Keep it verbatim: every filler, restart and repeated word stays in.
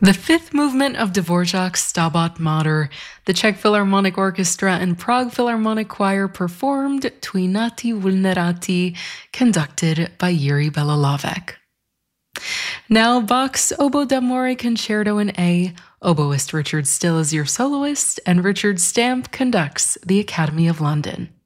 The fifth movement of Dvorak's Stabat Mater, the Czech Philharmonic Orchestra and Prague Philharmonic Choir performed Tui nati vulnerati, conducted by Yuri Belolavec. Now Bach's Oboe d'Amore Concerto in A, oboist Richard Still is your soloist, and Richard Stamp conducts the Academy of London.